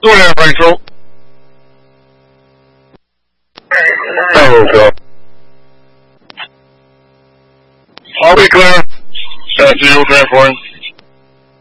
Go ahead, Rachel. Oh, God. I'll be clear. That's you, okay for him.